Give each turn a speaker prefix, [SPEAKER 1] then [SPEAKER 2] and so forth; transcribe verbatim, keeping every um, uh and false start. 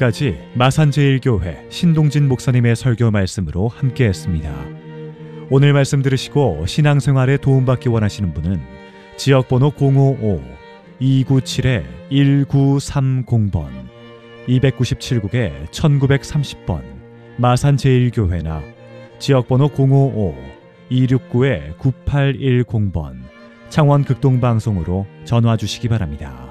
[SPEAKER 1] 지금까지 마산제일교회 신동진 목사님의 설교 말씀으로 함께했습니다. 오늘 말씀 들으시고 신앙생활에 도움받기 원하시는 분은 지역번호 공오오 이구칠 일구삼공 번 이백구십칠 국에 천구백삼십 번 마산제일교회나 지역번호 공오오 이육구 구팔일공 번 창원극동방송으로 전화 주시기 바랍니다.